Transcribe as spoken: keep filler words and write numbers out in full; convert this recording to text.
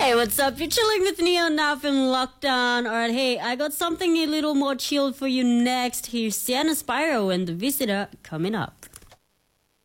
Hey, what's up? You're chilling with Neo now from Lockdown. Alright, hey, I got something a little more chilled for you next. Here's Sienna Spyro and The Visitor coming up.